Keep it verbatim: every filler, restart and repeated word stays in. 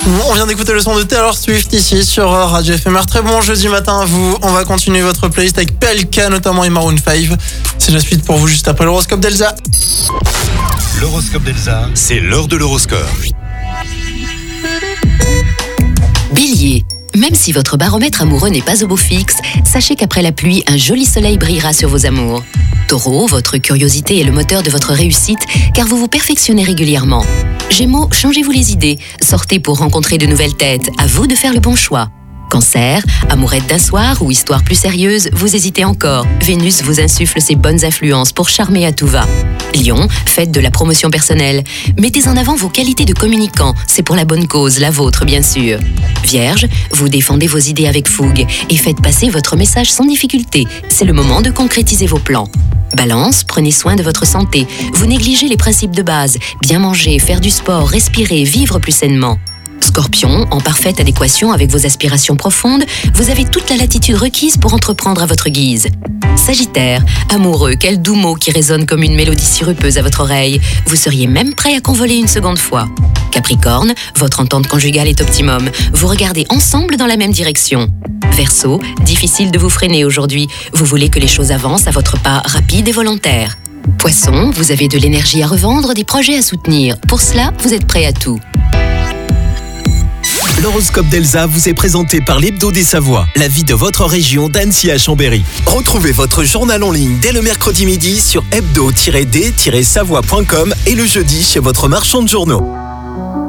On vient d'écouter le son de Taylor Swift ici sur Radio F M R. Très bon jeudi matin à vous. On va continuer votre playlist avec P L K notamment et Maroon cinq. C'est la suite pour vous juste après l'horoscope d'Elsa. L'horoscope d'Elsa, c'est l'heure de l'horoscope. Bélier, même si votre baromètre amoureux n'est pas au beau fixe, sachez qu'après la pluie, un joli soleil brillera sur vos amours. Taureau, votre curiosité est le moteur de votre réussite car vous vous perfectionnez régulièrement. Gémeaux, changez-vous les idées, sortez pour rencontrer de nouvelles têtes, à vous de faire le bon choix. Cancer, amourette d'un soir ou histoire plus sérieuse, vous hésitez encore. Vénus vous insuffle ses bonnes influences pour charmer à tout va. Lion, faites de la promotion personnelle. Mettez en avant vos qualités de communicant, c'est pour la bonne cause, la vôtre bien sûr. Vierge, vous défendez vos idées avec fougue et faites passer votre message sans difficulté. C'est le moment de concrétiser vos plans. Balance, prenez soin de votre santé. Vous négligez les principes de base. Bien manger, faire du sport, respirer, vivre plus sainement. Scorpion, en parfaite adéquation avec vos aspirations profondes, vous avez toute la latitude requise pour entreprendre à votre guise. Sagittaire, amoureux, quel doux mot qui résonne comme une mélodie sirupeuse à votre oreille. Vous seriez même prêt à convoler une seconde fois. Capricorne, votre entente conjugale est optimum. Vous regardez ensemble dans la même direction. Verseau, difficile de vous freiner aujourd'hui. Vous voulez que les choses avancent à votre pas rapide et volontaire. Poisson, vous avez de l'énergie à revendre, des projets à soutenir. Pour cela, vous êtes prêt à tout. L'horoscope d'Elsa vous est présenté par l'Hebdo des Savoies, la vie de votre région d'Annecy à Chambéry. Retrouvez votre journal en ligne dès le mercredi midi sur hebdo tiret d tiret savoie point com et le jeudi chez votre marchand de journaux.